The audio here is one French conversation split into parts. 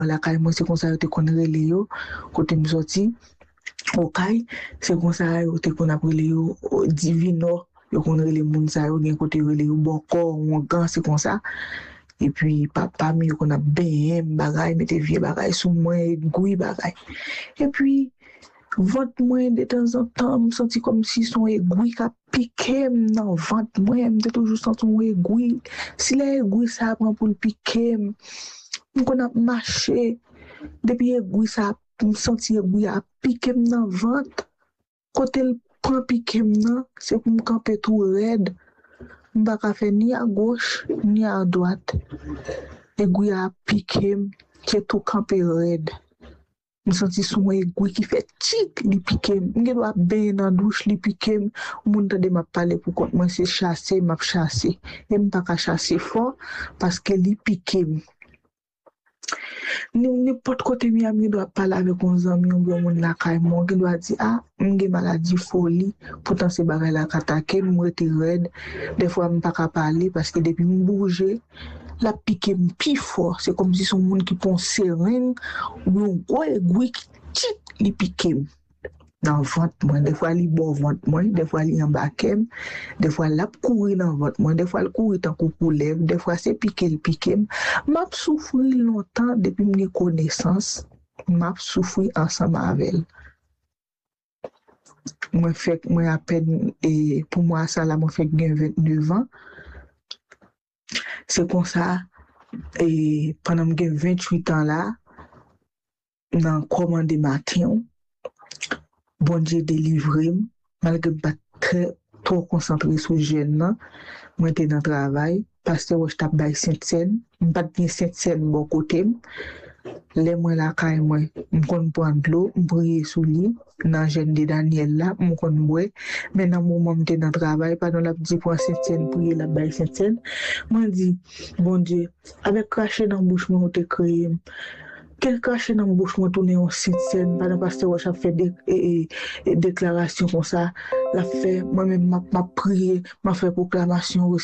la caille moi c'est comme ça te connaît les yo côté me sorti au caille c'est comme ça te connaît les yo divino yo connaît les moun ça yo gen côté les yo bon corps ou grand c'est comme ça et puis papa mi yo connaît bien bagay mette vieux bagay sous moi gouy bagay et puis ventre moi de temps en temps me senti comme si son aiguille a piqué dans ventre moi me toujours senti son aiguille si l'aiguille ça prend pour le piquer me qu'on a marché depuis aiguille ça me senti aiguille a piqué dans ventre côté le prend piqué non c'est pour me camper tout raide me pas faire ni à gauche ni à droite aiguille a piqué qui est tout camper raide me senti son aiguille qui fait tic li piqué me doit ben dans douche li piqué moun tande m'a parler pour contre moi c'est chasser m'a chasser et me pas chasser fort parce que li piqué n'importe côté mi ami doit parler avec un ami ou bien moun la kay mon qui doit dire ah m'ge maladie folie pourtant c'est bagay la attaquer me rete raide des fois me pas parler parce que depuis me bouger la piqué plus fort c'est comme si son monde qui prend seringue ou un gros aiguille qui li piqué dans ventre moi des fois li bon ventre moi des fois li en bakem des fois la courir dans ventre moi des fois le courir tant coup lèvre des fois c'est piqué m'a souffri longtemps depuis mes connaissances m'a souffri ensemble avec elle moi fait moi à peine et pour moi ça là moi fait 29 ans c'est comme ça et pendant mes 28 ans là dans commande matin bon Dieu délivré malgré pas très trop concentré sur jeune moi était dans travail pasteur je tape bail Sainte-Seine pas bien Sainte-Seine bon côté les moi la caille moi me kon prendre l'eau me prier sous lit dans jeune de Daniel là me kon boire mais dans moment me dans travail pendant la dit pour Sainte-Seine prier la bail Sainte-Seine moi dit bon Dieu avec cracher dans bouche moi te créer quel cracher dans bouche moi tourner en Sainte-Seine pendant pasteur a fait des déclarations comme ça la fait moi même m'a prié m'a fait proclamation aussi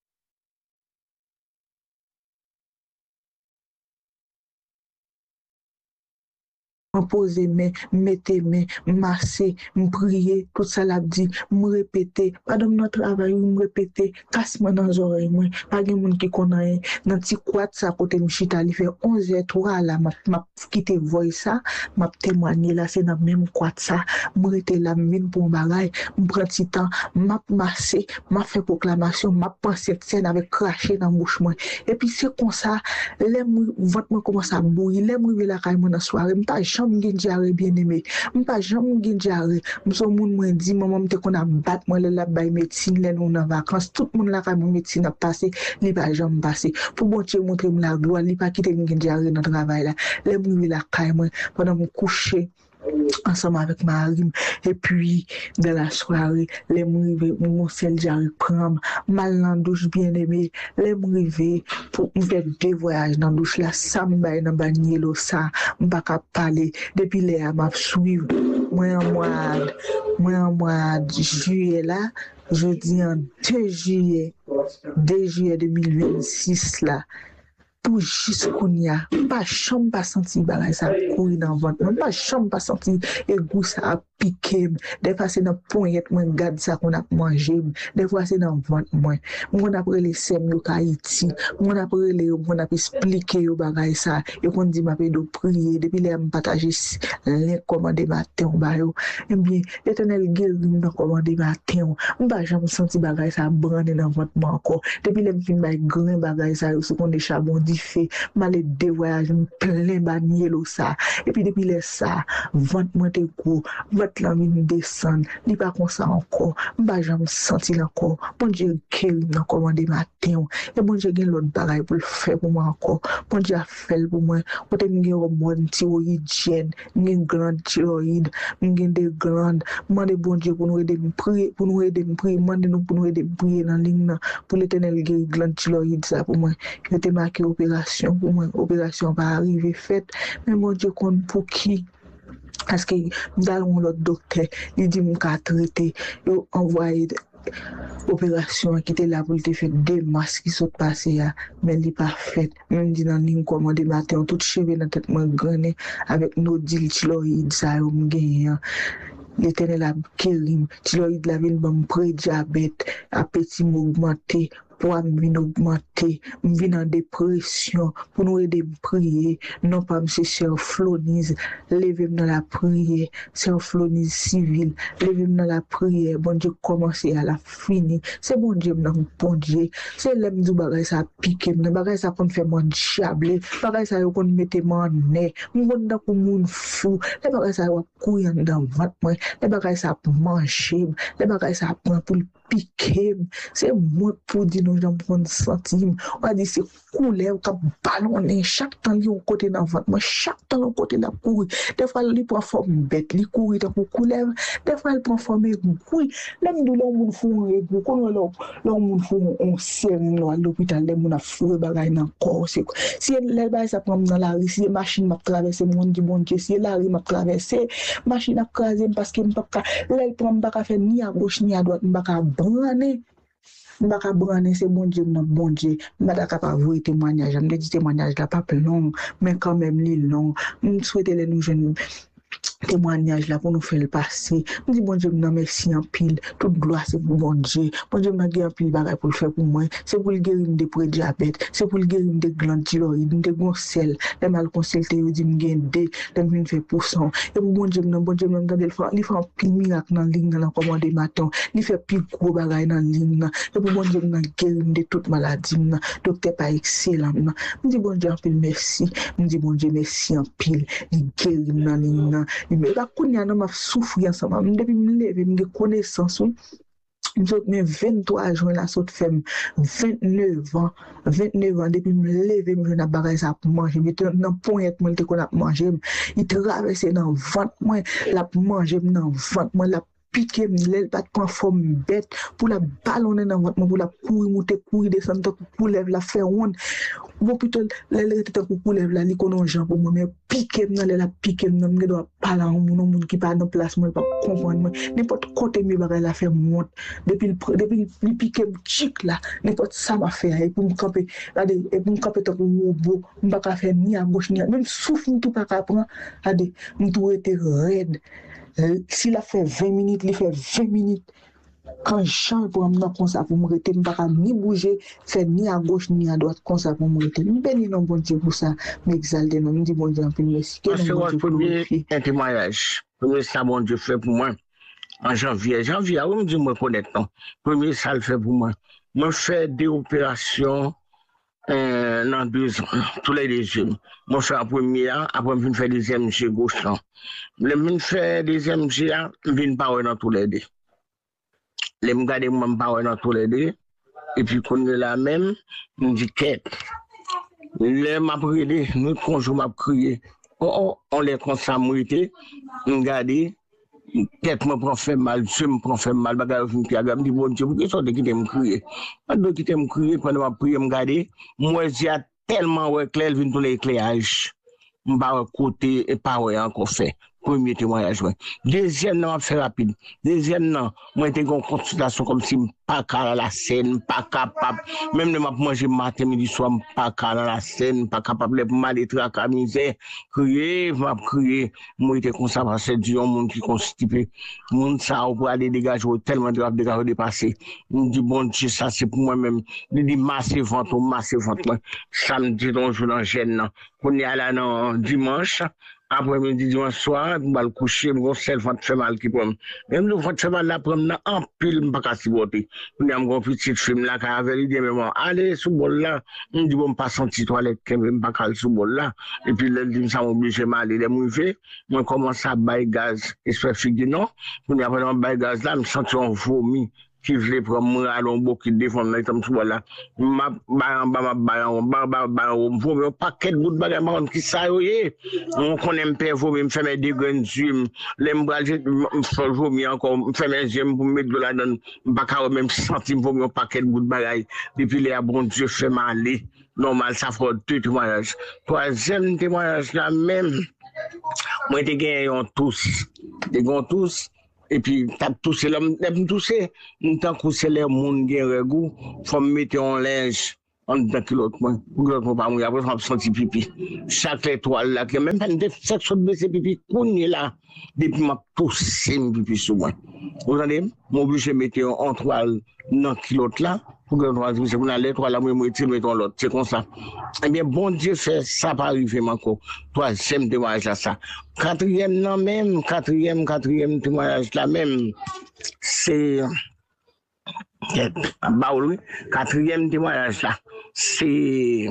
me poser main mettez main masser me prier tout ça l'a dit me répéter pendant notre travail me répéter casse-moi dans les oreilles moi pas de monde qui connaît dans petit quad ça côté me chita il fait 11h03 là m'a quitter voix ça m'a témoigner là c'est dans même quad ça me rester là même pour bagaille me prend petit temps m'a masser m'a fait proclamation m'a pensé cette scène avec cracher dans bouche moi et puis c'est comme ça les ventre moi commence à bouillir les me la caille moi dans soirée me pas me gen diarrhée bien aimé me pas jamais gen diarrhée me son moun moi dit maman me te qu'on a battre moi la bay médecine les nous en vacances tout monde la mon médecine a passé li pas jamais passé pour bon Dieu montrer me la gloire li pas quitter gen diarrhée dans travail là les me la caille moi pendant me coucher ensemble avec Marie et puis de la soirée les m'rivé mon sel j'arrive prendre mal dans douche bien aimé les m'rivé pour faire deux voyages dans douche là ça me bail dans bagné l'eau ça m'pas ka parler depuis les m'a suivre moi en mois de juillet là jeudi en 2 juillet 2026 là pour jusqu'on y a pas chambre pas senti bagay ça courir dans ventre pas chambre pas senti et goût ça piqué des fois c'est dans poignette moi garde ça qu'on a mangé des fois c'est dans ventre moi on après les sem yo Haïti on après les on a expliquer yo bagay ça et qu'on dit m'a de prier depuis les me partager les commander matin ba yo et bien l'Éternel guéri dans commander matin on pas jamais senti bagay ça branler dans ventre moi encore depuis les fin bay grand bagay ça ce qu'on des charbon fait mal de voyage plein bagné l'eau ça et puis depuis les ça ventre moi te gros ventre la mine descend li pas comme ça encore pas jamais senti encore bon Dieu quel dans commander matin et bon Dieu gen l'autre bagaille pour le faire pour moi encore bon Dieu a fait pour moi côté me hormone thyroïdienne une grande thyroïde une des glandes moi de bon Dieu pour nous aider prier pour nous aider prier demander nous pour nous aider prier dans ligne pour l'Éternel guérir glande thyroïde ça pour moi il était marqué opération pour moi opération pas arriver faite mais mon Dieu compte pour qui parce que dans l'autre docteur il dit mon cas traité il envoyé opération qui était là pour te faire des masques qui sont passés, mais il n'est pas fait. Même dit dans ligne commande matin, tout cheveux dans tête moi grané avec nos deals thyroïde ça on gagne. L'Éternel a kérim, thyroïde la ville bon pré-diabète, appétit augmenté, poids vient augmenté, vient en dépression, pour nous aider à prier, non pas monsieur Sœur Flonise, levez-moi dans la prière, Sœur Flonise civile, levez-moi dans la prière, bon Dieu commencer à la finir, c'est bon Dieu, bon Dieu, c'est l'aime du bagay ça pique, bagay ça pour faire mon diable, bagay ça pour mettre mon nez, mon dans pour moun fou, les bagay ça va courir dans votre moi, les bagay ça pour manger, les bagay ça pour piquer, c'est moi pour dire nous j'en prendre centime, on va dire c'est couler ou cap ballonner chaque temps li on côté dans ventre moi chaque temps on côté la courir des fois il prend forme bête li courir tant pour couler des fois il prend forme courir l'aime de l'homme fou comme l'homme fou on serre à l'hôpital les moun a fou bagay dans corps c'est si les bagay ça prend dans la rue si machine m'a traverser monde du bon Dieu si la rue m'a traverser machine a craser parce que m'pas là il prend pas faire ni à gauche ni à droite m'pas branner m'pas branner c'est bon Dieu non bon Dieu m'pas capable voir témoignage me dit témoignage là pas long mais quand même li long souhaiter les nous jeunes témoignage là pour nous faire le passer. Je dis bon Dieu, merci en pile. Toute gloire c'est pour bon Dieu. Bon Dieu, m'a en pile bagay pour le faire pour moi. C'est pour le guérir de pré-diabète, c'est pour le guérir de glandes thyroïde, de goncelle. Les mal consulté, il dit m'gain des, dem fait pourcent. Et pour bon Dieu, regarder il fait un pile miracle dans ligne dans commande matin. Il fait pile gros bagay dans ligne. Et pour bon Dieu, guérir de toute maladie. Docteur pas excellent. Je dis bon Dieu en pile merci. Je dis bon Dieu merci en pile. Il guérit dans ligne. Mais là, quand il y a un souffrir ensemble, depuis me lever, me connaissance, mais 23 juin, la saute femme, 29 ans, depuis me lever, me na bagay ça pour manger, mais dans pointe, moi, te qu'on a mangé, il traverse dans ventre, moi, la manger dans ventre, moi, la piquer, l'aile pas de forme bête, pour la ballonner dans ventre, pour la courir, monter, courir, descendre, pour lève la faire ronde. Bon, plutôt, l'aile était pour lève la, l'iconon, genre, pour moi, mais piquer, la piquer, je dois parler à un monde qui parle dans place, moi, pas comprendre, n'importe côté, mais la faire monte, depuis le piquer, chic là, n'importe ça m'a fait, et pour me camper, et pour me camper, pour me robot, je ne peux pas faire ni à gauche, ni à même souffle, tout pas qu'à prendre, je dois être raide. S'il a fait 20 minutes, il fait 20 minutes. Quand Jean pour me comme ça pour me rester, je ne peux pas ni bouger, faire ni à gauche ni à droite comme ça pour me rester. Je bénis non bon Dieu pour ça, m'exalter, je dis bon Dieu en plus merci. C'est le premier témoignage. Premier ça bon Dieu fait pour moi en janvier. Janvier, on me dit me connaître non. Premier ça le fait pour moi. Je fais des opérations dans 2 ans, tous les 2 ans. Je fais la première, après je fais deuxième G gauche. Je fais deuxième G, je viens pas dans tous les 2. Je me garde moi pas dans tous les 2. Et puis quand on est là même, je me dis quête. Je m'a prié, nous conjoint m'a crié. Oh, on les consamouité, on garde. Tête me prend fait mal, je me prend fait mal, bagage une qui a dit bon Dieu, pourquoi ça de quitter me crier. Pas de quitter me crier pendant ma prière me garder. Moi j'ai tellement ouais clair vinn tous les éclairages. M'pa côté et pas ouais encore fait. Premier témoignage. Deuxième non, fait rapide. Deuxième non, moi j'étais en consultation comme si pas qu'à la scène, pas capable. Même ne m'a manger matin, midi, soir, pas qu'à la scène, pas capable de mal être à la misère. Crier, m'a crier. Moi j'étais comme ça parce que Dieu, un monde qui constipé. Monde ça, on peut aller dégager, tellement de dégager dépasser. On dit bon Dieu, ça c'est pour moi-même. Il dit masse ventre. Samedi, on joue dans le gêne. On est allé dans dimanche. Après-midi, dimanche soir, je vais le coucher, je vais faire le mal qui prend. Même le ventre fait mal là, prend en pile, je ne peux pas supporter. On a un petit film là, qui avait l'idée, mais bon, allez, sous bol là, on dit, bon, pas sentir toilette, je ne peux pas aller sous bol là. Et puis, le dit, ça m'oblige à aller, les mouiller. Moi, commence à bailler gaz, et je fais non. On a après, on bailler gaz là, je me sens un vomi. Qui voulait prendre moi à l'ombre qui défend là comme ça là ma un paquet de bout de bagarre qui ça on connaît me faire vomir me faire mes deux graines d'huile les bras je vomir encore me faire mes yeux pour mettre de la dedans pas même sentir vomir un paquet de bout de bagarre depuis les bon Dieu fait mal normal ça fait 2 témoignages. Troisième témoignage là même moi j'ai gagné tous et puis t'as touché l'homme touché tant que c'est les monde qui regou faut mettre en linge en dedans que l'autre moi pour que l'autre pas mourir après faut sentir pipi chaque étoile là que même pas de fait sur baisser pipi connait là depuis m'a touché pipi sur moi vous entendez mon obligé mettre en toile dans l'autre là pour que l'autre c'est pour aller toi là moi mettre l'autre c'est comme ça eh bien bon Dieu fait ça pas arriver encore troisième témoignage là ça quatrième non même quatrième témoignage là même c'est bah oui quatrième témoignage là c'est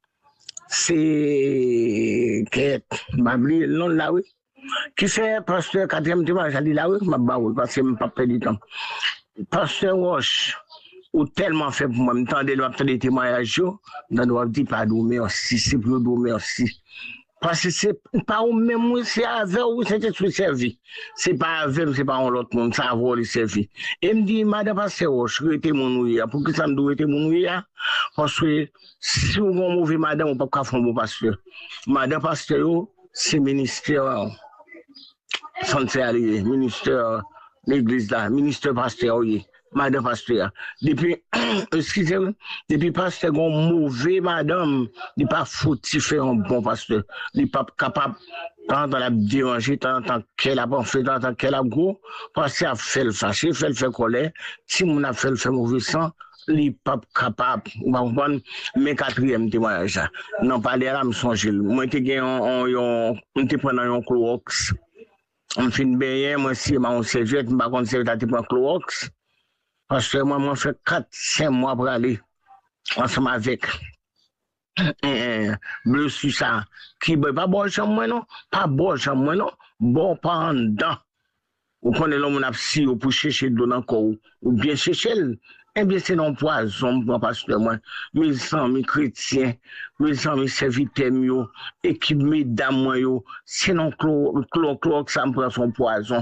que m'abli non là oui qui c'est pasteur quatrième témoignage là dit là oui bah oui parce que me pas perdre du temps pasteur Roche ou tellement fait pour moi m'entendre des témoignages dans doit dire pardon merci c'est pour nous merci parce que c'est pas au même c'est avec ou c'est tout servi c'est pas avec c'est pas l'autre monde ça avoir le servi et me dit madame pasteur Roche était mon ouïe pour que ça me doit être mon ouïe parce que si on a mauvais madame on peut pas faire bon pasteur madame pasteur c'est ministère santé allié ministère l'église là ministère pasteur oui madame pasteur depuis excusez-moi depuis pasteur gon mauvais madame il pas fautif un bon pasteur il pas capable tant dans la déranger tant qu'elle a pas fait tant qu'elle a gros parce qu'elle fait le fâché fait le fait colère si mon a fait le fait mauvais sang il pas capable on va comprendre mais quatrième témoignage non pas là me songer moi était gain on était pendant un Clorox on fin bien moi si ma on serviette pas contre serviette pour Clorox parce que moi fait 4-5 mois pour aller ensemble avec bleu sur ça qui pas bon chambre moi non pas bon chambre moi non bon pas en dedans ou connaît l'homme n'a si pour chercher de encore ou bien chercher eh bien c'est non poison parce que moi mes amis chrétiens mes amis serviteurs yo équipe mesdames moi yo c'est non chlore ça me prend son poison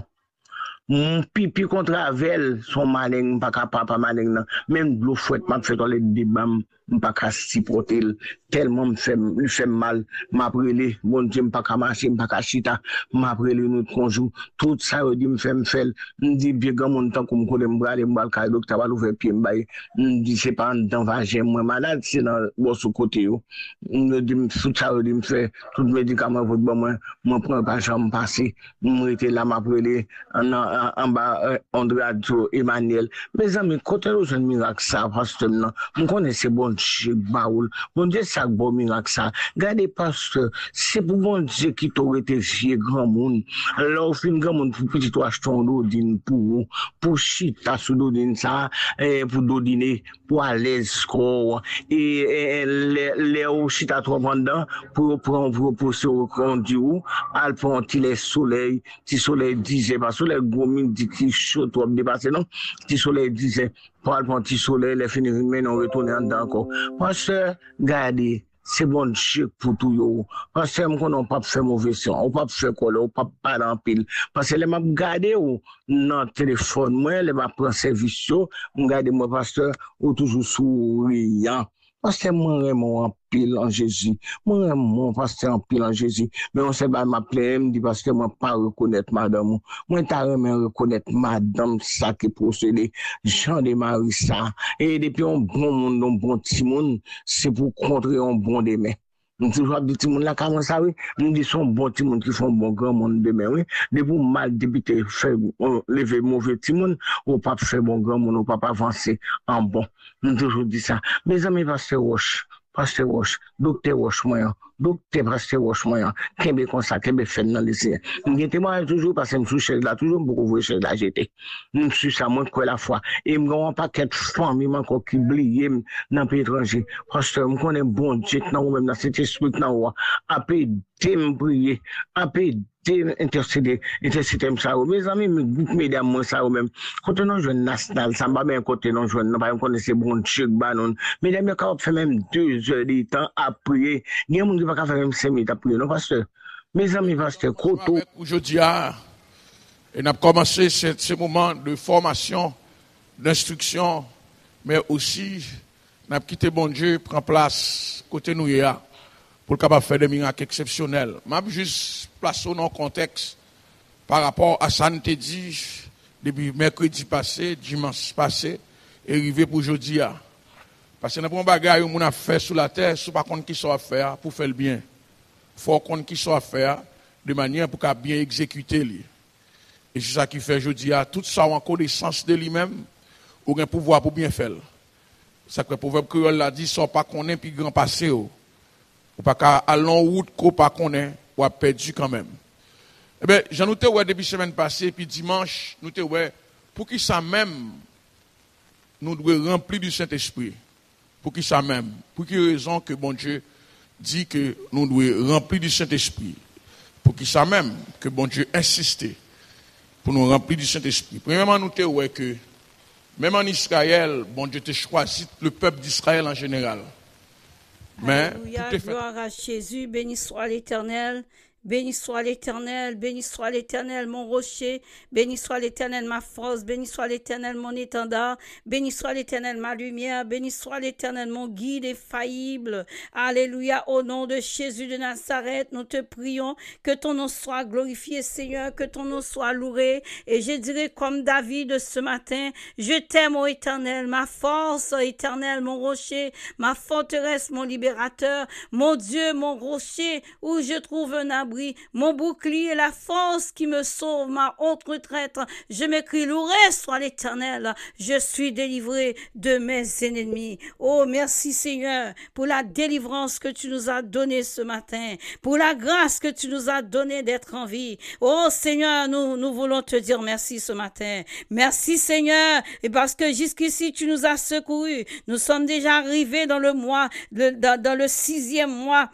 mon pipi contre Avel son malin pas capable pas malin même l'eau fouette m'a fait dans les débats pas qu'à supporter tellement me fait mal m'a brûlé bon Dieu pas qu'à marcher pas qu'à chita m'a brûlé notre conjoint tout ça dit me fait me dit bien grand monde tant comme connait me braler me ka docteur va l'ouvrir pied me dit c'est pas dans vagin moi malade c'est dans sous côté yo me dit tout ça dit me fait tout médicament pour moi prend pas jambe passer me était là m'a brûlé en bas André Emmanuel mes amis côté le jeune miracle ça parce que non on connaît c'est bon Dieu baoul bon Dieu ça bon miracle ça regardez parce que c'est pour bon Dieu qui t'aurait été vieux grand monde alors fin grand monde pour petit toi acheter d'odine pour chita sous d'odine ça pour dodiner pour aller score et les chita trop pendant pour prendre pour se conduire al prend les soleil si soleil disait pas soleil gros dit qui chaud trop dépasser non si soleil disait pour aller prendre petit soleil les finir mais non retourner en dedans encore parce que regardez c'est bon Dieu pour tout yo parce que on pas faire mauvais son on pas faire coller on pas parler en pile parce que les m'a regarder ou dans téléphone moi les m'a prendre service yo regarder moi pasteur ou toujours souriant parce que moi vraiment en pile en Jésus moi vraiment pasteur en pile en Jésus mais on sait pas m'appeler me dit parce que moi pas reconnaître madame moi t'a jamais reconnaître madame ça qui procédé Jean de Marie ça et depuis un bon monde un bon petit monde c'est pour contrer un bon demain nous toujours dit tout monde là comment ça oui nous dit son bon petit monde qui font bon grand monde demain oui depuis mal débuter faire lever mauvais petit monde ou pas faire bon grand monde ou pas avancer en bon nous toujours dit ça mes amis pasteur Roche docteur Roche moi docteur pasteur Roche moi kembe comme ça kembe fait dans lycée m'était moi toujours parce que me sous chaise là toujours beaucoup voir chaise là j'étais nous suis ça moi quoi la fois et me gon paquet famille encore qui oublié dans pays étranger parce que me connais bon Dieu dans même dans cet esprit dans a paix me prier a paix intercéder ça mes amis mesdames moi ça même quand on jeune national ça va bien côté non jeune non pas connaître bon Dieu banon mesdames quand fait même 2 heures de temps à prier il y a monde qui pas faire même 5 minutes à prier non pasteur mes amis pasteur Koto aujourd'hui et on a commencé ce moment de formation d'instruction mais aussi on a quitté bon Dieu prend place côté nous pour capable faire des miracles exceptionnels. M'a juste placer dans le contexte par rapport à ça nous dit depuis mercredi passé, dimanche passé, et arrivé pour jeudi. Parce que nous avons des choses qu'on a fait sur la terre, si pas contre qui sont à faire pour faire le bien. Il faut qu'on qui sont à faire de manière pour bien exécuter. Et c'est ça qui fait jeudi tout ça en connaissance de lui-même, ou un pouvoir pour bien faire. Ça que le proverbe créole l'a dit, sans pas qu'on ait puis grand passé. Ou pas qu'à long route qu'on pas qu'on ait, ou a perdu quand même. Eh bien, j'en ai ouais depuis semaine passée, puis dimanche, nous ouais pour qui ça même, nous devons remplir du Saint-Esprit. Pour qui ça même, pour quelle raison que bon Dieu dit que nous devons remplir du Saint-Esprit. Pour qui ça même, que bon Dieu insiste pour nous remplir du Saint-Esprit. Premièrement, nous ouais que même en Israël, bon Dieu te choisi le peuple d'Israël en général. Mais Alléluia, gloire à Jésus, béni soit l'Éternel. Béni soit l'Éternel, béni soit l'Éternel, mon rocher, béni soit l'Éternel, ma force, béni soit l'Éternel, mon étendard, béni soit l'Éternel, ma lumière, béni soit l'Éternel, mon guide infaillible. Alléluia, au nom de Jésus de Nazareth, nous te prions que ton nom soit glorifié, Seigneur, que ton nom soit loué. Et je dirais comme David ce matin, je t'aime, ô Éternel, ma force, Éternel, mon rocher, ma forteresse, mon libérateur, mon Dieu, mon rocher, où je trouve un abri, mon bouclier, la force qui me sauve, ma haute retraite. Je m'écris, loué soit l'Éternel. Je suis délivré de mes ennemis. Oh, merci Seigneur pour la délivrance que tu nous as donnée ce matin, pour la grâce que tu nous as donnée d'être en vie. Oh Seigneur, nous voulons te dire merci ce matin. Merci Seigneur, et parce que jusqu'ici tu nous as secourus. Nous sommes déjà arrivés dans le mois, dans le 6e mois.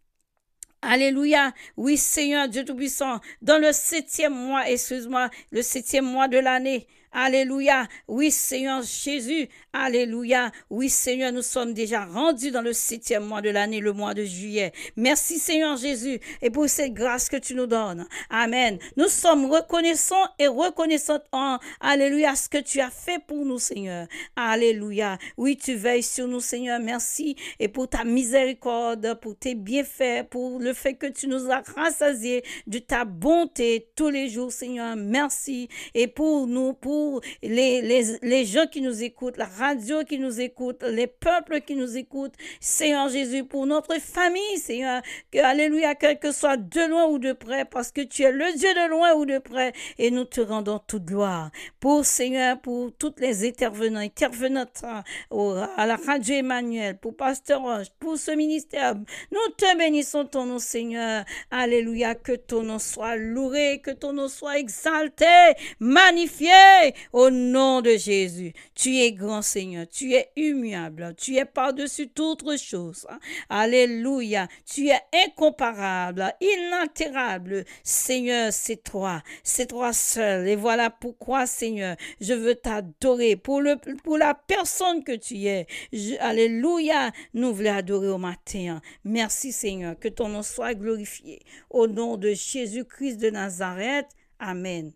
Alléluia. Oui, Seigneur, Dieu Tout-Puissant, dans le 7e mois, excuse-moi, le 7e mois de l'année. Alléluia. Oui, Seigneur Jésus. Alléluia. Oui, Seigneur, nous sommes déjà rendus dans le 7e mois de l'année, le mois de juillet. Merci, Seigneur Jésus, et pour cette grâce que tu nous donnes. Amen. Nous sommes reconnaissants et reconnaissants en, alléluia, ce que tu as fait pour nous, Seigneur. Alléluia. Oui, tu veilles sur nous, Seigneur. Merci. Et pour ta miséricorde, pour tes bienfaits, pour le fait que tu nous as rassasiés de ta bonté tous les jours, Seigneur. Merci. Et pour nous, pour les gens qui nous écoutent, la radio qui nous écoute, les peuples qui nous écoutent, Seigneur Jésus, pour notre famille, Seigneur, que, alléluia, quel que soit de loin ou de près, parce que tu es le Dieu de loin ou de près, et nous te rendons toute gloire. Pour, Seigneur, pour toutes les intervenantes à la radio Emmanuel, pour Pasteur Roche, pour ce ministère, nous te bénissons ton nom, Seigneur. Alléluia, que ton nom soit loué, que ton nom soit exalté, magnifié, au nom de Jésus. Tu es grand, Seigneur. Tu es immuable. Tu es par-dessus toute chose. Alléluia. Tu es incomparable, inaltérable. Seigneur, c'est toi. C'est toi seul. Et voilà pourquoi, Seigneur, je veux t'adorer pour la personne que tu es. Alléluia. Nous voulons adorer au matin. Merci, Seigneur. Que ton nom soit glorifié. Au nom de Jésus-Christ de Nazareth. Amen.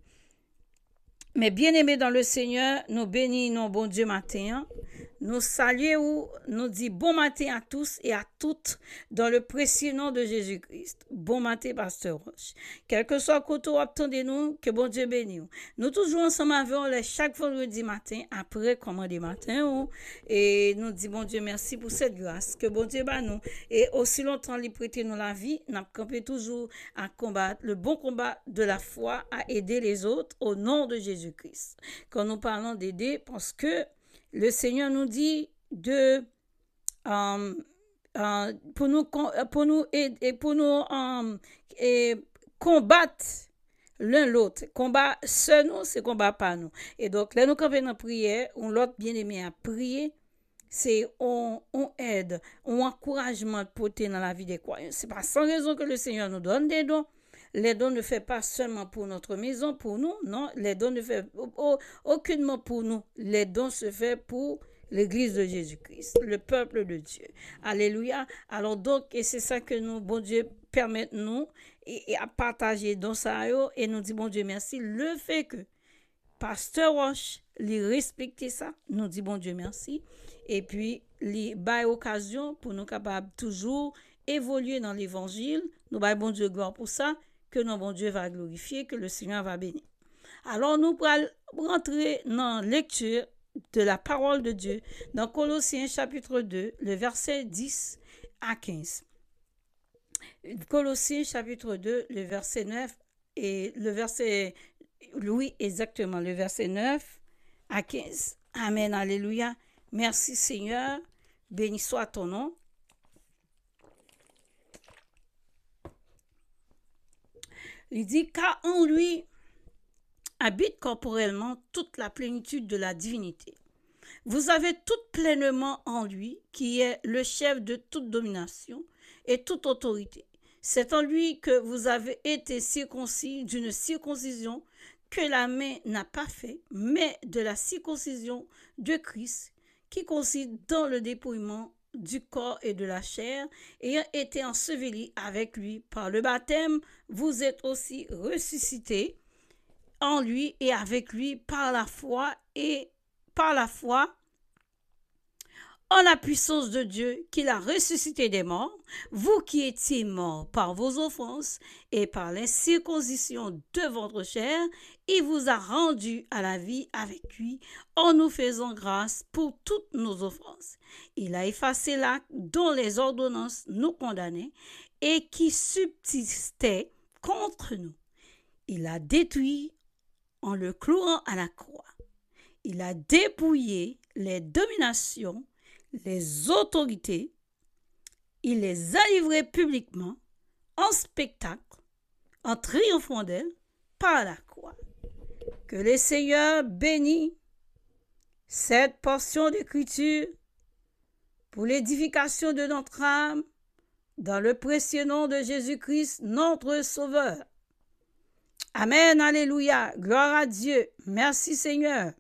Mais bien-aimés dans le Seigneur, nous bénissons bon Dieu matin. Nous saluons, nous disons bon matin à tous et à toutes dans le précieux nom de Jésus-Christ. Bon matin, Pasteur Roche. Quel que soit le côté où attendez-nous, que bon Dieu bénisse. Nous toujours ensemble avec vous chaque vendredi matin, après commander matin. Et nous disons bon Dieu merci pour cette grâce. Que bon Dieu bat nous. Et aussi longtemps, il prête nous la vie, nous campons toujours à combattre le bon combat de la foi, à aider les autres au nom de Jésus-Christ. Quand nous parlons d'aider, parce que le Seigneur nous dit de pour nous aider, pour nous combattre l'un l'autre. Combat seul nous, c'est combat pas nous. Et donc là nous quand on prière, on l'autre bien-aimé à prier, c'est on aide, on encouragement porter dans la vie des croyants. C'est pas sans raison que le Seigneur nous donne des dons. Les dons ne fait pas seulement pour notre maison, pour nous, non, les dons ne fait aucunement pour nous. Les dons se fait pour l'Église de Jésus-Christ, le peuple de Dieu. Alléluia. Alors donc, et c'est ça que nous, bon Dieu, permet nous et à partager dans ça et nous dit bon Dieu merci. Le fait que Pasteur Roche lui respecte ça, nous dit bon Dieu merci. Et puis, lui bail occasion pour nous capables toujours évoluer dans l'évangile. Nous bail bon Dieu gloire pour ça. Que notre bon Dieu va glorifier, que le Seigneur va bénir. Alors nous allons rentrer dans la lecture de la parole de Dieu dans Colossiens chapitre 2, le verset 10 à 15. Colossiens chapitre 2, le verset 9 et le verset, oui, exactement, le verset 9 à 15. Amen, alléluia. Merci Seigneur, béni soit ton nom. Il dit, car en lui habite corporellement toute la plénitude de la divinité. Vous avez tout pleinement en lui, qui est le chef de toute domination et toute autorité. C'est en lui que vous avez été circoncis d'une circoncision que la main n'a pas fait, mais de la circoncision de Christ, qui consiste dans le dépouillement du corps et de la chair, ayant été ensevelis avec lui par le baptême, vous êtes aussi ressuscités en lui et avec lui par la foi en la puissance de Dieu qui l'a ressuscité des morts, vous qui étiez morts par vos offenses et par l'incirconcision de votre chair, il vous a rendus à la vie avec lui en nous faisant grâce pour toutes nos offenses. Il a effacé l'acte dont les ordonnances nous condamnaient et qui subsistait contre nous. Il a détruit en le clouant à la croix. Il a dépouillé les dominations, les autorités, il les a livrées publiquement, en spectacle, en triomphant d'elles, par la croix. Que le Seigneur bénisse cette portion d'écriture pour l'édification de notre âme, dans le précieux nom de Jésus-Christ, notre Sauveur. Amen, alléluia, gloire à Dieu, merci Seigneur.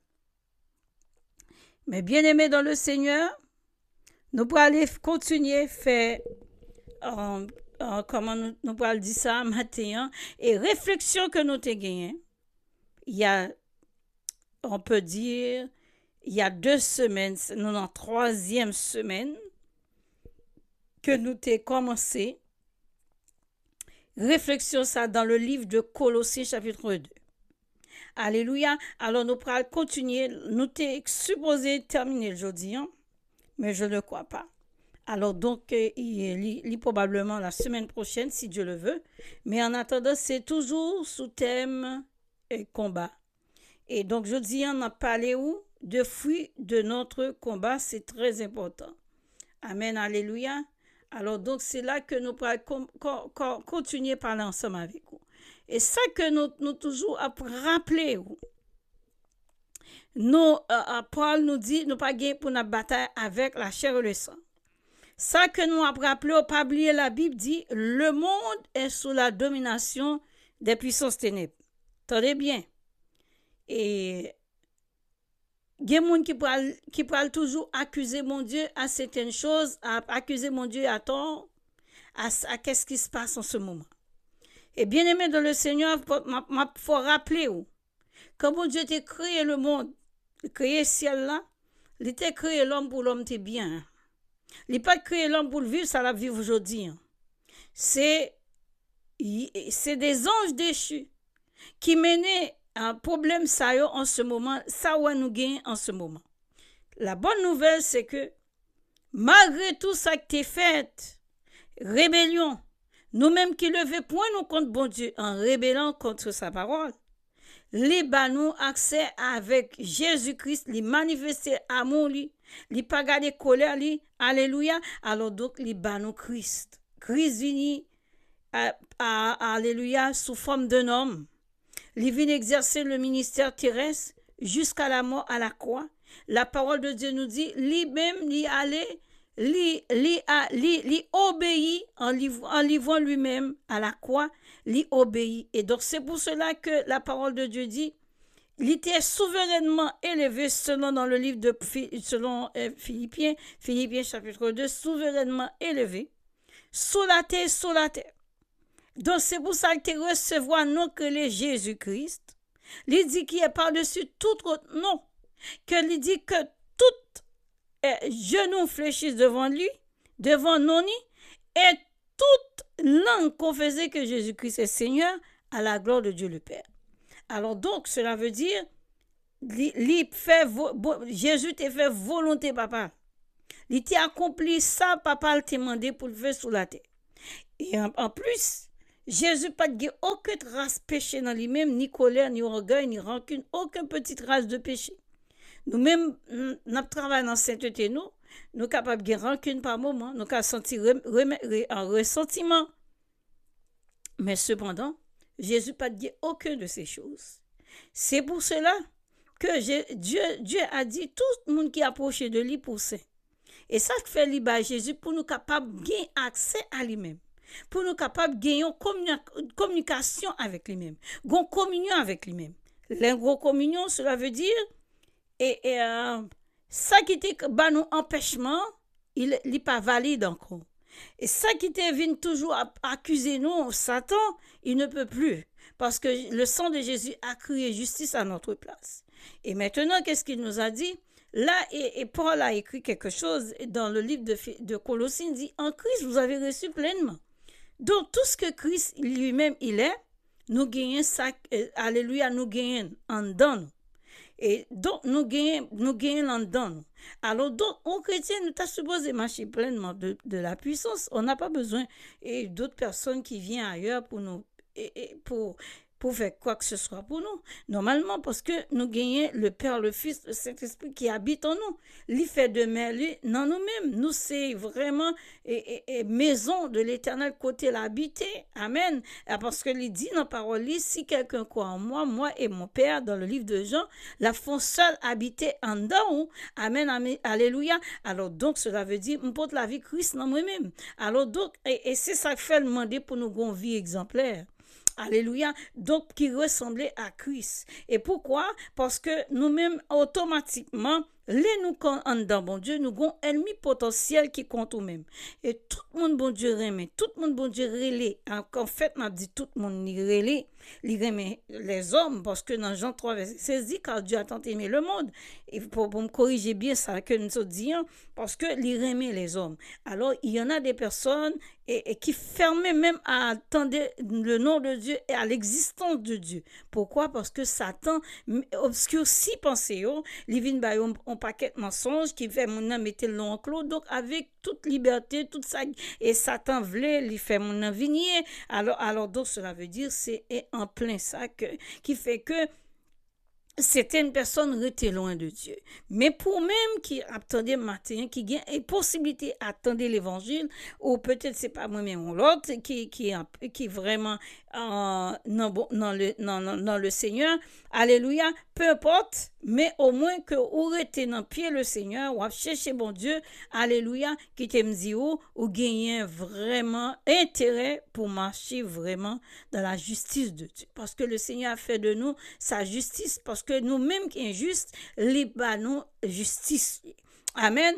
Mes bien-aimés dans le Seigneur, nous pourrons aller continuer à faire, comment nous pourrons dire ça, matin, et réflexion que nous avons gagné. Il y a, on peut dire, il y a 2 semaines, nous sommes en 3e semaine, que nous avons commencé. Réflexion ça dans le livre de Colossiens chapitre 2. Alléluia. Alors nous pourrons continuer. Nous sommes supposés terminer aujourd'hui, hein? Mais je ne crois pas. Alors donc, il probablement la semaine prochaine, si Dieu le veut. Mais en attendant, c'est toujours sous thème combat. Et donc, je dis, on a parlé où? De fruits de notre combat, c'est très important. Amen, alléluia. Alors donc, c'est là que nous pourrons continuer à parler ensemble avec vous. Et ça que nous toujours rappeler vous. Paul nous dit, nous pas gagner pour notre bataille avec la chair et le sang. Ça que nous avons rappelé, au pas oublier, la Bible dit, le monde est sous la domination des puissances ténèbres. Tenez bien. Et il y a des gens qui pourraient toujours accuser mon Dieu à certaines choses, accuser mon Dieu à tort, à qu'est-ce qui se passe en ce moment. Et bien aimé dans le Seigneur, il faut rappeler quand mon Dieu t'a créé le monde, créé le ciel là, il t'a créé l'homme pour l'homme t'es bien. Il n'a pas créé l'homme pour le vivre, ça la vivre aujourd'hui. C'est des anges déchus qui menaient un problème ça en ce moment, ça où nous gagnons en ce moment. La bonne nouvelle, c'est que malgré tout ça que t'es fait, rébellion, nous-mêmes qui levons point nous contre bon Dieu en rébellant contre sa parole, les nous accès avec Jésus-Christ, les manifester amour, les pas garder colère, alléluia. Alors donc les nous Christ vini, alléluia, sous forme d'un homme. Il vient exercer le ministère terrestre jusqu'à la mort à la croix. La parole de Dieu nous dit, lui-même, lui obéit en livrant lui-même à la croix, lui obéit. Et donc c'est pour cela que la parole de Dieu dit, il était souverainement élevé selon dans le livre de Philippiens chapitre 2, souverainement élevé, sous la terre. Donc c'est pour ça qu'il recevoir non que les Jésus-Christ. Il dit qu'il est par-dessus tout autre nom. Que il dit que tout genou fléchisse devant lui, devant nous, et toute langue confesse que Jésus-Christ est Seigneur à la gloire de Dieu le Père. Alors donc, cela veut dire, Jésus t'a fait volonté, papa. Il t'a accompli ça, papa t'a demandé pour le faire sous la terre. Et en plus, Jésus pas de aucune race péché dans lui-même, ni colère, ni orgueil, ni rancune, aucune petite race de péché. Nous-mêmes, nous travaillons dans la sainteté, nous sommes capables de rancune par moment, nous sommes sentir un ressentiment. Mais cependant, Jésus pas dit aucune de ces choses. C'est pour cela que Dieu a dit tout le monde qui approche de lui pour saint. Et ça fait libre Jésus pour nous capables de gagner accès à lui-même. Pour nous capables de gagner une communication avec lui-même. Une communion avec lui-même. La communion, cela veut dire, ça qui était nous empêchement, il n'est pas valide encore. Et ça qui était venu toujours accuser nous, Satan, il ne peut plus. Parce que le sang de Jésus a crié justice à notre place. Et maintenant, qu'est-ce qu'il nous a dit? Là, et Paul a écrit quelque chose dans le livre de Colossiens, il dit, en Christ, vous avez reçu pleinement. Donc, tout ce que Christ lui-même, il est, nous gagnons ça, alléluia, nous gagnons en dedans. Et donc, nous gagnons en dedans. Alors, donc, aux chrétiens, nous sommes supposés marcher pleinement de la puissance. On n'a pas besoin d'autres personnes qui viennent ailleurs pour nous, pour faire quoi que ce soit pour nous. Normalement, parce que nous gagnons le Père, le Fils, le Saint-Esprit qui habite en nous. Il fait de lui dans nous-mêmes. Nous, c'est vraiment maison de l'Éternel côté l'habiter. Amen. Parce que il dit dans la parole, si quelqu'un croit en moi, moi et mon Père, dans le livre de Jean, la font seul habiter en dedans. Amen, amen. Alléluia. Alors donc, cela veut dire, me porte la vie Christ dans moi-même. Alors donc, et c'est ça que fait demander pour nous une vie exemplaire. Alléluia. Donc, qui ressemblait à Christ. Et pourquoi? Parce que nous-mêmes, automatiquement, nous en dedans, bon Dieu, nous avons un ennemi potentiel qui compte nous-mêmes. Et tout le monde, bon Dieu, remet. Tout le monde, bon Dieu, relais. En fait, on a dit tout le monde, il relais. Il remet les hommes, parce que dans Jean 3, verset 16, dit, car Dieu a tant aimé le monde. Et pour me corriger bien ça que nous disons, parce que il remet les hommes. Alors, il y en a des personnes qui fermaient même à attendre le nom de Dieu et à l'existence de Dieu. Pourquoi? Parce que Satan obscurcit pensée, il vient un paquet de mensonges qui fait mon âme mettre le nom en clos. Donc, avec toute liberté, toute ça, et Satan voulait lui faire mon âme vigner. Alors, donc, cela veut dire, c'est en plein ça qui fait que certaines personnes restaient loin de Dieu. Mais pour même qui attendait matin, qui a une possibilité d'attendre l'évangile, ou peut-être c'est pas moi-même ou l'autre, qui vraiment dans le Seigneur, alléluia, peu importe, mais au moins que vous restez dans le pied le Seigneur, ou chercher bon Dieu, alléluia, qui t'aime dit ou gagner vraiment intérêt pour marcher vraiment dans la justice de Dieu. Parce que le Seigneur a fait de nous sa justice, parce que nous-mêmes qui sommes justes, les nous justice. Amen.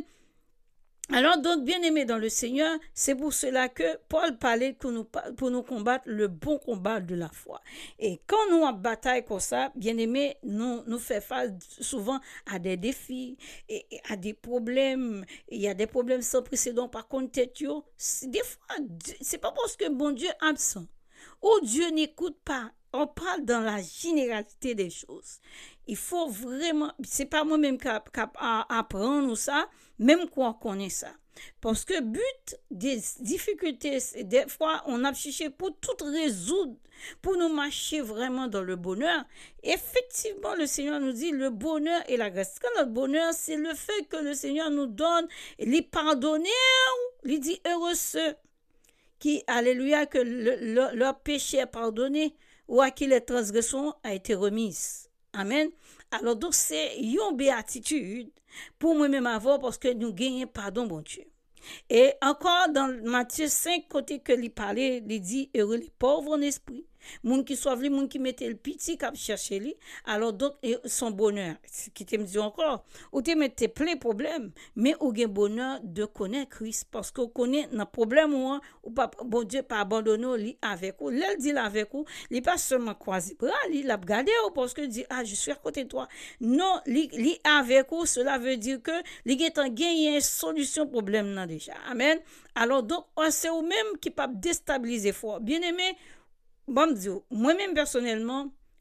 Alors, donc, bien-aimés dans le Seigneur, c'est pour cela que Paul parlait pour nous combattre le bon combat de la foi. Et quand nous en bataille comme ça, bien-aimés, nous fait face souvent à des défis et à des problèmes. Il y a des problèmes sans précédent. Par contre, des fois, c'est pas parce que bon Dieu est absent ou Dieu n'écoute pas. On parle dans la généralité des choses. Il faut vraiment, c'est pas moi-même qui apprendre ça, même qu'on connaît ça. Parce que but des difficultés, des fois, on a cherché pour tout résoudre, pour nous marcher vraiment dans le bonheur. Effectivement, le Seigneur nous dit le bonheur et la grâce. Quand notre bonheur, c'est le fait que le Seigneur nous donne, les pardonner, il dit heureux ceux qui, alléluia, que leur péché est pardonné, ou à qui les transgressions a été remise. Amen. Alors donc c'est une béatitude pour moi-même avoir parce que nous gagnons pardon, bon Dieu. Et encore dans Matthieu 5, côté que il parlait, il dit heureux les pauvres en esprit. Moun qui sauve lui, moun qui mette le petit cap chercher lui. Alors donc son bonheur, qui te me dit encore, ou te mette plein problème, mais ou gen bonheur de connaître Christ parce qu'on connaît nos problème ou pas bon Dieu pas abandonner lui avec ou. L'elle dit avec ou, il pas seulement croiser bras, il l'a regardé parce que dit je suis à côté de toi. Non, li avec ou, cela veut dire que li est en gagner une solution problème là déjà. Amen. Alors donc c'est ou même qui pas déstabiliser fort. Bien-aimé, bon Dieu, moi-même personnellement,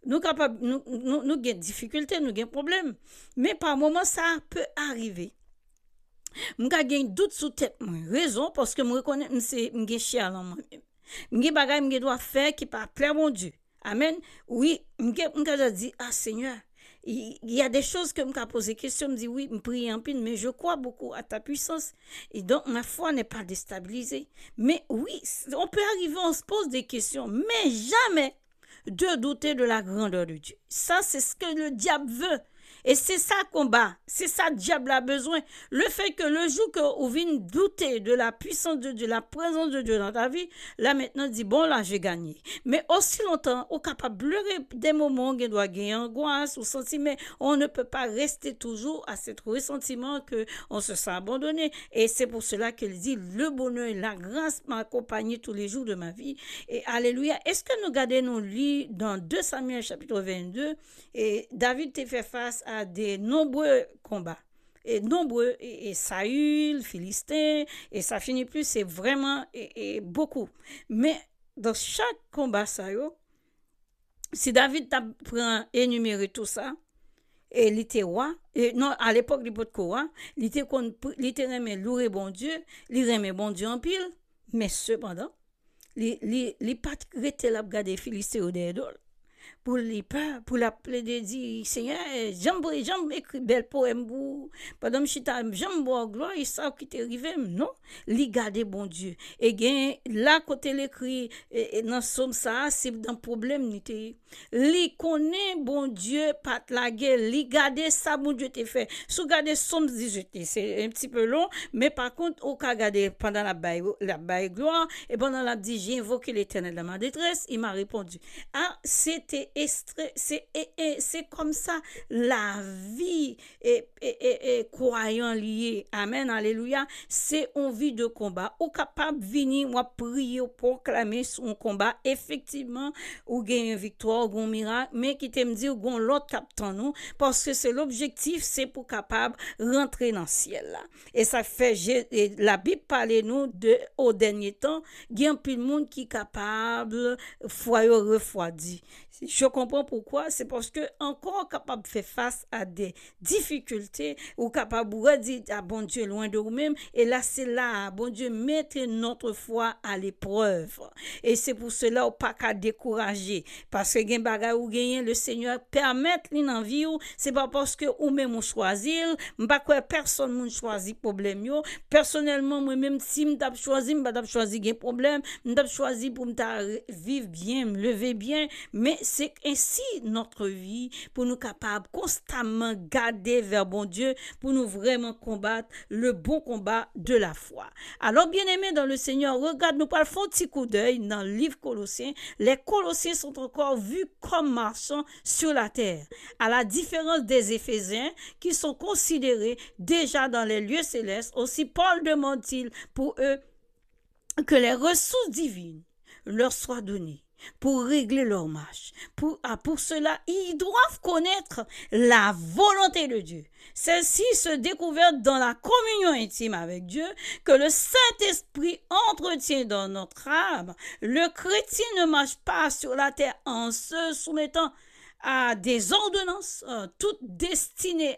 Nous capable nous gain difficulté, nous gain problème. Mais par moment ça peut arriver. M'ka gain doute sous tête moi. Raison parce que me reconnais c'est m'gain chial en moi-même. M'gain bagay m'gain doit faire qui pas plaire mon Dieu. Amen. Oui, m'ka dit ah Seigneur, il y a des choses que m'ka poser question, me dit oui, me prie en pile, mais je crois beaucoup à ta puissance et donc ma foi n'est pas déstabilisée. Mais oui, on peut arriver, on se pose des questions, mais jamais de douter de la grandeur de Dieu. Ça, c'est ce que le diable veut. Et c'est ça combat, c'est ça le diable a besoin. Le fait que le jour que vous venez douter de la puissance de Dieu, la présence de Dieu dans ta vie, là maintenant dit bon là j'ai gagné. Mais aussi longtemps, on est capable de pleurer des moments où on doit gagner angoisse ou sentiment, on ne peut pas rester toujours à cet ressentiment que on se sent abandonné. Et c'est pour cela qu'il dit le bonheur et la grâce m'accompagnent tous les jours de ma vie. Et alléluia. Est-ce que nous gardons nos lits dans 2 Samuel chapitre 22 et David t'a fait face à des nombreux combats. Et nombreux, et Saül, Philistin, et ça finit plus, c'est vraiment beaucoup. Mais dans chaque combat, ça yo, si David t'a pris énuméré tout ça, et il était roi, et non, à l'époque, il était roi, il était remet louer bon Dieu, il remet bon Dieu en pile, mais cependant, il pas arrêté la regarder Philistin au dehors. Pour les peurs, pour la plaider, dit Seigneur, j'aime écrire bel poème pour pendant chita, j'aime boire gloire, et ça qui t'est arrivé, non, li garder bon Dieu. Et gain là côté l'écrit dans somme ça, c'est dans problème n'était. Li connaît bon Dieu pas la guerre, li garder ça bon Dieu t'est fait. Sous garder somme 18, c'est un petit peu long, mais par contre au cas garder pendant la baille gloire et pendant la dit j'ai invoqué l'Éternel dans ma détresse, il m'a répondu. Ah, c'était c'est comme ça la vie est croyant lié. Amen, alléluia. C'est une vie de combat. Ou capable de venir, moi, prier, proclamer son combat. Effectivement, ou gagner une victoire, ou un miracle, mais qui te me dit, ou l'autre captant nous, parce que c'est l'objectif, c'est pour capable rentrer dans le ciel là. Et ça fait, la Bible parle nous de, au dernier temps, il y a un peu de monde qui est capable, foyer refroidi. Je comprends pourquoi, c'est parce que encore capable de faire face à des difficultés ou capable de dire ah bon Dieu loin de vous-même et là c'est là bon Dieu mettez notre foi à l'épreuve et c'est pour cela ou pas qu'à décourager parce que gen bagay ou gagner le Seigneur permettre li dans vie ou c'est pas parce que ou même on choisir m'pa quoi personne moun choisi problème yo personnellement moi même si m't'a choisi gen problème m't'a choisi pour m'ta vivre bien me lever bien mais c'est ainsi notre vie pour nous capables constamment garder vers bon Dieu pour nous vraiment combattre le bon combat de la foi. Alors bien-aimés dans le Seigneur, regarde nous pas un petit coup d'œil dans le livre Colossiens. Les Colossiens sont encore vus comme marchant sur la terre, à la différence des Éphésiens qui sont considérés déjà dans les lieux célestes. Aussi Paul demande-t-il pour eux que les ressources divines leur soient données pour régler leur marche. Pour cela, ils doivent connaître la volonté de Dieu. Celle-ci se découvre dans la communion intime avec Dieu que le Saint-Esprit entretient dans notre âme. Le chrétien ne marche pas sur la terre en se soumettant à des ordonnances, toutes destinées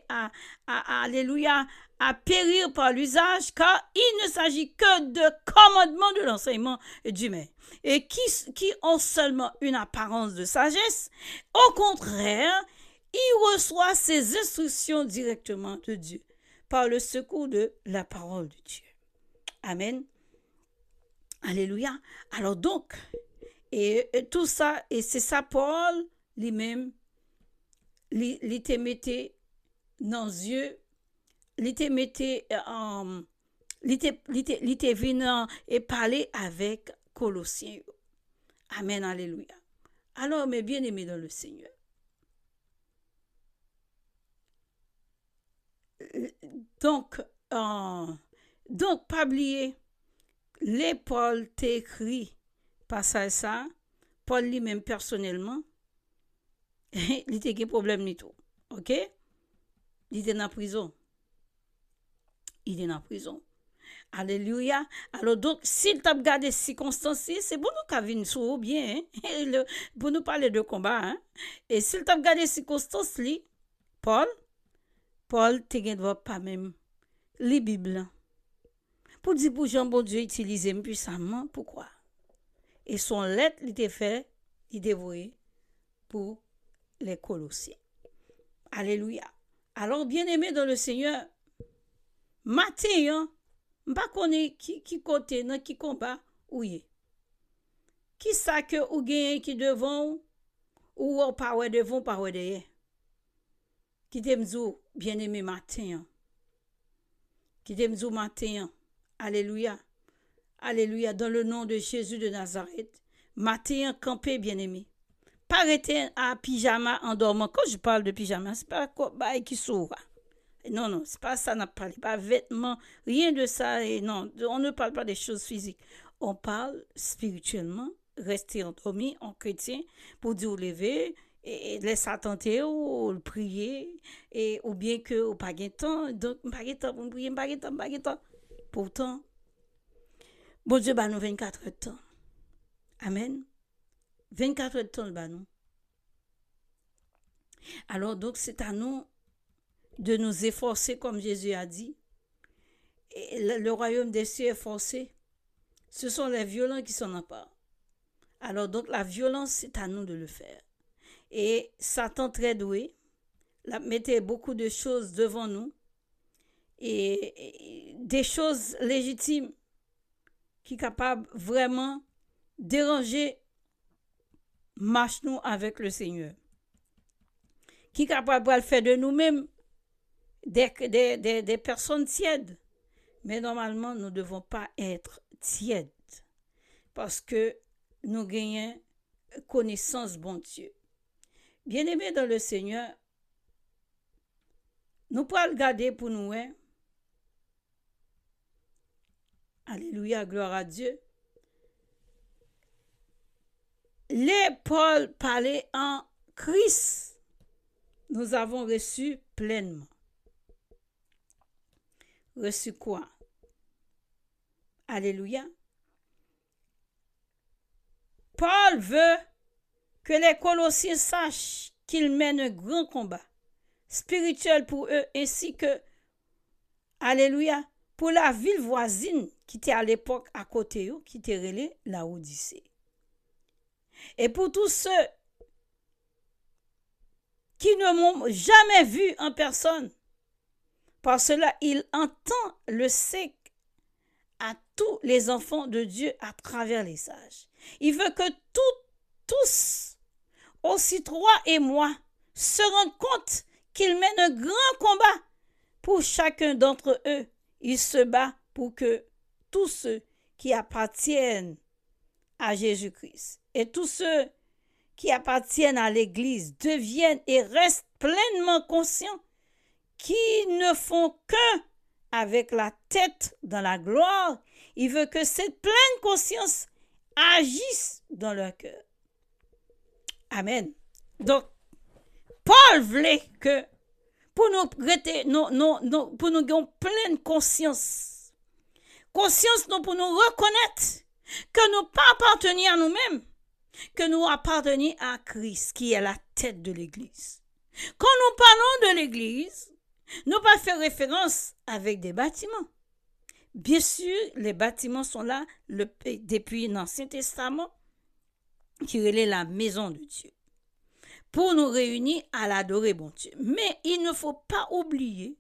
alléluia, à périr par l'usage, car il ne s'agit que de commandements de l'enseignement d'humain, et qui ont seulement une apparence de sagesse. Au contraire, il reçoit ses instructions directement de Dieu, par le secours de la parole de Dieu. Amen. Alléluia. Alors donc, et tout ça, et c'est ça Paul lui-même, il te mettait dans les yeux, il te mettait il te venant et parler avec Colossiens. Amen, alléluia. Alors, mes bien-aimés dans le Seigneur, donc pas oublier, les Paul t'écrit passage ça, Paul lui-même personnellement, il était un problème ni tout. OK? Il était en prison. Alléluia. Alors donc, s'il t'a regardé ces circonstances, c'est pour nous qu'à venir sur bien, hein? Pour nous parler de combat. Hein? Et s'il t'a regardé ces circonstances, Paul te ne pas même les Bibles. Pour dire pour Jean, bon Dieu, utiliser puissamment. Pourquoi? Et son lettre, il était fait, il dévoué pour les Colossiens. Alléluia. Alors, bien-aimé dans le Seigneur, matin, pas connaît qui côté, dans qui combat, ou y est. Qui ça que ou gagne qui devant, ou pas ouais devant, pas ouais derrière. Qui t'aime bien-aimé matin. Qui t'aime matin. Alléluia. Alléluia. Dans le nom de Jésus de Nazareth. Matin, campé, bien-aimé. Pas arrêter à pyjama en dormant. Quand je parle de pyjama, c'est pas quoi qui s'ouvre. Non, c'est pas ça, n'a pas parlé. Pas vêtements, rien de ça. Et non, on ne parle pas des choses physiques. On parle spirituellement, rester endormi en chrétien pour dire lever et laisser attenter ou prier et ou bien que ou pas de temps, donc pas de temps pour prier, pas de temps. Pourtant, bon Dieu bah nous 24 heures de temps. Amen. 24 heures de temps bah nous. Alors donc c'est à nous de nous efforcer comme Jésus a dit. Et le royaume des cieux est forcé. Ce sont les violents qui s'en emparent. Alors donc la violence, c'est à nous de le faire. Et Satan très doué, mettait beaucoup de choses devant nous et des choses légitimes qui sont capables vraiment déranger marche nous avec le Seigneur. Qui est capable de faire de nous-mêmes des personnes tièdes. Mais normalement, nous ne devons pas être tièdes parce que nous gagnons connaissance, bon Dieu. Bien-aimés dans le Seigneur, nous pouvons regarder pour nous. Hein? Alléluia, gloire à Dieu. Les Paul parlaient en Christ. Nous avons reçu pleinement. Reçu quoi? Alléluia. Paul veut que les Colossiens sachent qu'ils mènent un grand combat spirituel pour eux ainsi que, alléluia, pour la ville voisine qui était à l'époque à côté, qui était relée la Odyssée. Et pour tous ceux qui ne m'ont jamais vu en personne, par cela, il entend le sec à tous les enfants de Dieu à travers les sages. Il veut que tous, aussi toi et moi, se rendent compte qu'il mène un grand combat pour chacun d'entre eux. Il se bat pour que tous ceux qui appartiennent à Jésus-Christ et tous ceux qui appartiennent à l'Église deviennent et restent pleinement conscients qu'ils ne font qu'un avec la tête dans la gloire. Il veut que cette pleine conscience agisse dans leur cœur. Amen. Donc, Paul voulait que pour nous pour nous avoir pleine conscience nous pour nous reconnaître que nous pas appartenons à nous-mêmes, que nous appartenons à Christ qui est la tête de l'Église. Quand nous parlons de l'Église, nous pas faire référence avec des bâtiments. Bien sûr, les bâtiments sont là depuis l'Ancien Testament, qui relève la maison de Dieu, pour nous réunir à l'adorer bon Dieu. Mais il ne faut pas oublier,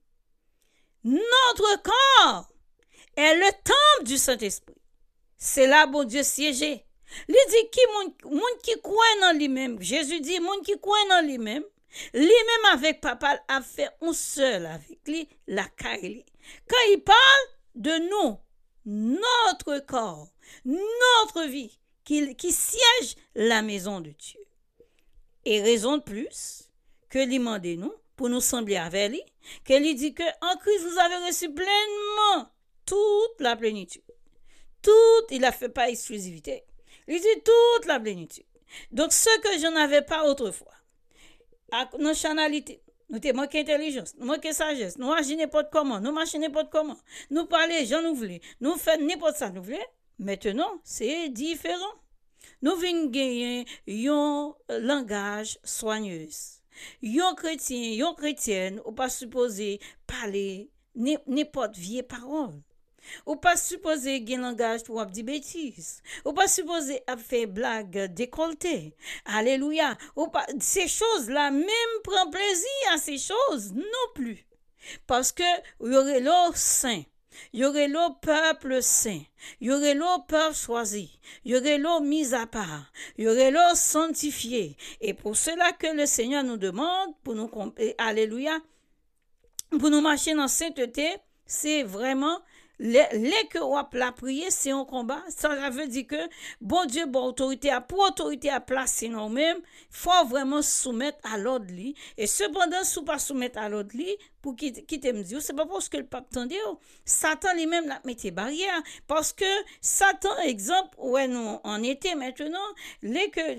notre corps est le temple du Saint-Esprit. C'est là, bon Dieu, siégé. Il dit qui moun qui croit dans lui-même. Jésus dit, moun qui croit dans lui-même, lui-même avec papa a fait un seul avec lui, la carré. Quand il parle de nous, notre corps, notre vie, qui siège la maison de Dieu. Et raison de plus que lui demande nous pour nous sembler avec lui, que lui dit que en Christ vous avez reçu pleinement toute la plénitude. Il a fait pas exclusivité. Il dit toute la plénitude. Donc ce que je n'avais pas autrefois, nationalité, Nous te manquons intelligence, nous manquons sagesse, nous agissons n'importe comment, nous marchons n'importe comment, nous parlons, j'en nous voulons, nous faisons n'importe ça nous voulons. Maintenant, c'est différent. Nous venons gagner un langage soigneux. Yon chrétien, yon chrétienne, ou pas supposé parler n'importe vieille parole. Ou pas supposé gen langage pour dire bêtises. Ou pas supposé faire blague décolletée. Alléluia. Ou pas, ces choses-là, même prend plaisir à ces choses, non plus. Parce que, y aurait l'eau saint. Il y aurait le peuple saint, il y aurait le peuple choisi, il y aurait le mis à part, il y aurait le sanctifié. Et pour cela que le Seigneur nous demande, pour nous, alléluia, pour nous marcher dans sainteté, c'est vraiment les que on la prier, c'est un combat. Ça veut dire que bon Dieu, bon autorité, pour autorité à placer nous-mêmes, faut vraiment soumettre à l'ordre. Et cependant, si pas soumettre à l'ordre, pour qui me dit, c'est pas parce que le pape tendait, Satan lui-même la mettait barrière. Parce que Satan, exemple, ouais, nous, en été maintenant, les que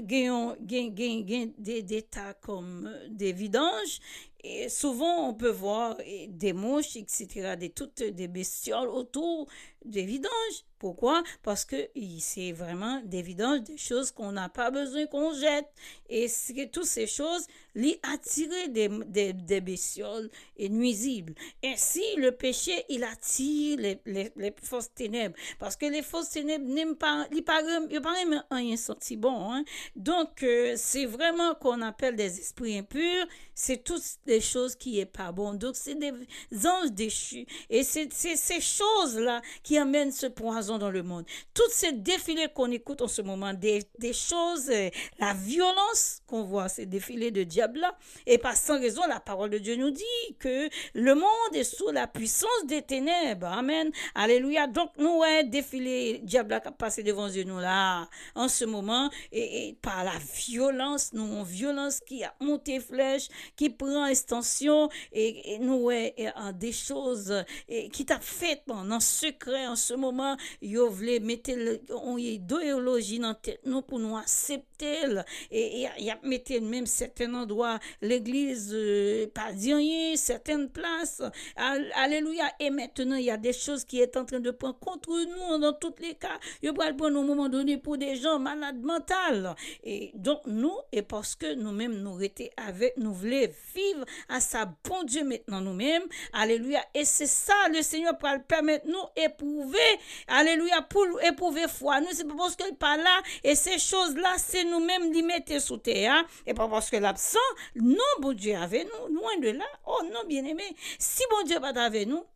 des tas comme des vidanges, et souvent, on peut voir des mouches, etc., des bestioles autour des vidanges. Pourquoi? Parce que c'est vraiment des vidanges, des choses qu'on n'a pas besoin qu'on jette. Et c'est toutes ces choses les attirer des bestioles et nuisibles. Ainsi, le péché, il attire les fausses ténèbres. Parce que les fausses ténèbres n'aiment pas, ils ne rien senti bon. Hein? Donc, c'est vraiment qu'on appelle des esprits impurs. C'est toutes des choses qui n'est pas bon. Donc, c'est des anges déchus. Et c'est ces choses-là qui amènent ce poison dans le monde. Toutes ces défilés qu'on écoute en ce moment, des choses, la violence qu'on voit, ces défilés de diable-là, et pas sans raison, la parole de Dieu nous dit que le monde est sous la puissance des ténèbres. Amen. Alléluia. Donc, nous, défilé diable qui a passé devant nous là, en ce moment, et par la violence, nous, violence qui a monté flèche, qui prend extension, et nous, des choses qui t'a fait en secret en ce moment, yo vle mettre idéologie dans tête nous pour nous accepter et y a mettre même certains endroits l'église pas dire rien certaines places alléluia et maintenant il y a des choses qui est en train de prendre contre nous dans tous les cas yo pral prendre au moment donné pour des gens malades mentales et donc nous et parce que nous-mêmes nous étions avec nous voulons vivre à sa bon Dieu maintenant nous-mêmes alléluia et c'est ça le Seigneur pour permettre nous éprouver alléluia pour éprouver foi nous c'est pas parce qu'elle pas là et ces choses-là c'est nous-mêmes les mettre sous terre et pas parce que l'absent non bon Dieu avec nous loin de là oh non bien-aimé si bon Dieu pas avec nous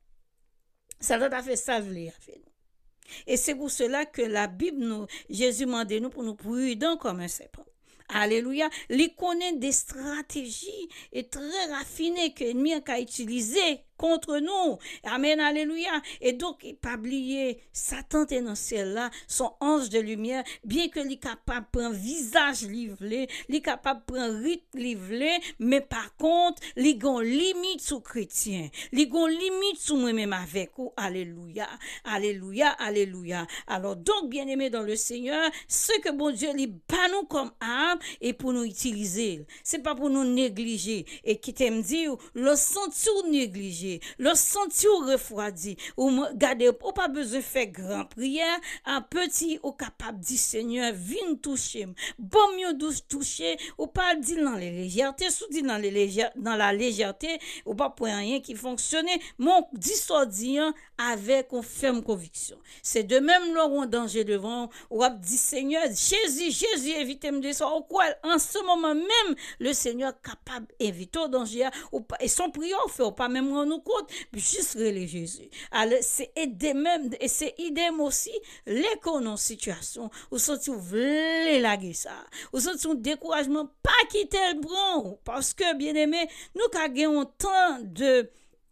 ça doit fait ça avec nous et c'est pour cela que la Bible nous Jésus mande nous pour nous prudents comme un serpent. Alléluia. Il connaît des stratégies et très raffinées que l'ennemi a utilisées contre nous. Amen, alléluia. Et donc, pas oublier, Satan est dans ciel-là, son ange de lumière, bien que l'est capable de prendre visage livré, l'est capable de prendre rite livré, mais par contre, l'est gon limite sous chrétien, l'est gon limite sous moi-même avec vous. Alléluia, alléluia, alléluia. Alors, donc, bien-aimés dans le Seigneur, ce que bon Dieu lui bat nous comme arme et pour nous utiliser. C'est pas pour nous négliger. Et qui t'aime dire, le senti ou négliger, le senti ou refroidi, ou garder, ou pas besoin de faire grand prière, un petit ou capable dit Seigneur, viens toucher, bon mieux douce toucher, ou pas dire dans les légèretés, sous dit dans la légèreté, ou pas pour rien qui fonctionne, mon disordien avec une ferme conviction. C'est de même là où on danger devant, ou a dit Seigneur, Jésus, évitez-moi de ça, ou quoi, en ce moment même, le Seigneur capable d'éviter au danger, et son prière fait, pas même nous compte, juste les Jésus. Alors, c'est aider même, et c'est idem aussi, les qu'on en situation, ou senti vous voulez laguer ça, ou senti un découragement, pas quitter le bron, parce que, bien aimé, nous, avons tant de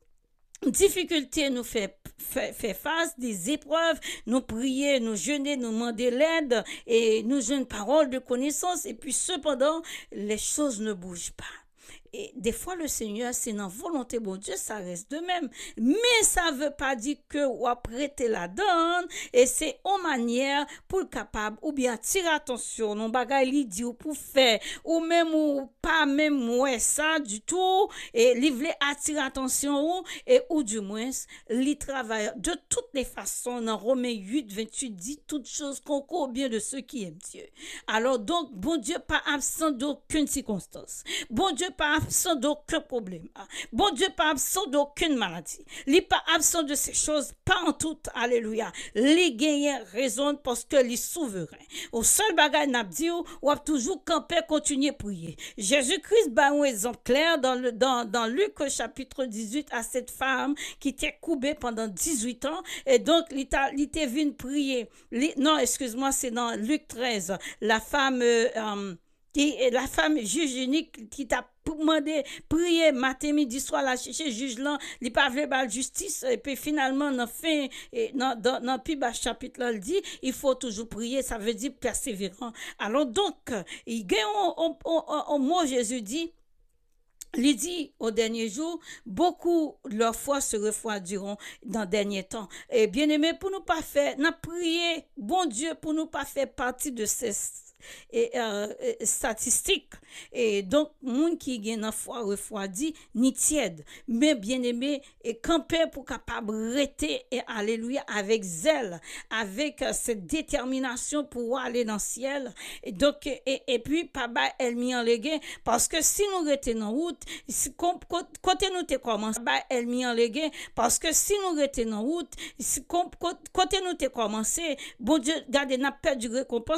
difficultés nous fait face des épreuves, nous prier, nous jeûner, nous demander l'aide et nous jeûner parole de connaissance et puis cependant les choses ne bougent pas. Et des fois, le Seigneur, c'est dans volonté, bon Dieu, ça reste de même. Mais ça veut pas dire que ou prêter la donne, et c'est en manière pour le capable, ou bien attirer attention, non bagay li di ou pour faire, ou même ou pas même ouais ça du tout, et li vle attirer attention ou du moins, li travaille de toutes les façons, dans Romains 8, 28 dit toutes choses concourent bien de ceux qui aiment Dieu. Alors donc, bon Dieu pas absent d'aucune circonstance. Bon Dieu pas absent d'aucun problème. Bon Dieu pas absent d'aucune maladie. Il pas absent de ces choses, pas en tout. Alléluia. Il gagne raison parce que il est souverain. Au seul bagage n'a dit ou a toujours camper continuer prier. Jésus-Christ ba un exemple clair dans Luc chapitre 18 à cette femme qui était coupée pendant 18 ans et donc il était venu prier. Non, excuse-moi, c'est dans Luc 13, la femme juge unique qui t'a demandé prier matin midi soir là chercher juge là il pas veut la justice et puis finalement dans plus bas chapitre là il dit il faut toujours prier, ça veut dire persévérant. Alors donc il gagne au mot Jésus dit. Il dit au dernier jour, beaucoup leur foi se refroidiront dans le dernier temps. Et bien aimé, pour nous pas faire, n'a prié, bon Dieu, pour nous pas faire partie de ces statistiques. Et donc, moun qui gagne la foi refroidi, ni tiède, mais bien aimé, et camper pour capable rester et alléluia avec zèle, avec cette détermination pour aller dans le ciel. Et donc, et puis, pas bas elle mis en légué, parce que si nous restons en route, côté nous te commencé, bah elle mis en légué, parce que si nous restons en route, côté nous te commencé, bon Dieu, gardez n'a perdu récompense.